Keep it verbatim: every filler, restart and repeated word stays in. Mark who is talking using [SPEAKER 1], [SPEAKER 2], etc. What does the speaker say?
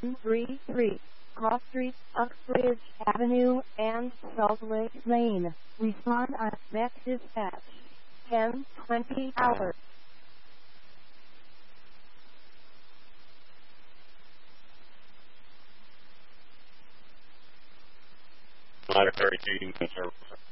[SPEAKER 1] three three, Cross Street, Uxbridge Avenue, and Salt Lake Lane. Respond on Met Dispatch. ten twenty hours.
[SPEAKER 2] Monetary Treating Service.